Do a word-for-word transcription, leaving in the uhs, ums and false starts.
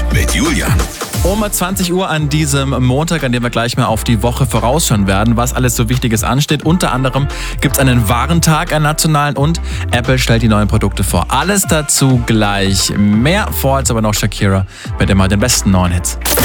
News mit Julian. Um zwanzig Uhr an diesem Montag, an dem wir gleich mal auf die Woche vorausschauen werden, was alles so Wichtiges ansteht. Unter anderem gibt es einen Warentag, einen nationalen, und Apple stellt die neuen Produkte vor. Alles dazu gleich. Mehr vor als aber noch Shakira mit immer den besten neuen Hits.